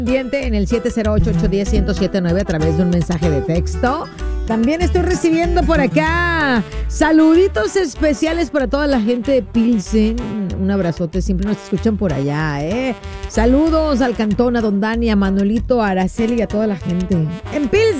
Pendiente en el 708-810-1079 a través de un mensaje de texto. También estoy recibiendo por acá saluditos especiales para toda la gente de Pilsen. Un abrazote, siempre nos escuchan por allá, ¿eh? Saludos al Cantón, a Don Dani, a Manuelito, a Araceli y a toda la gente en Pilsen.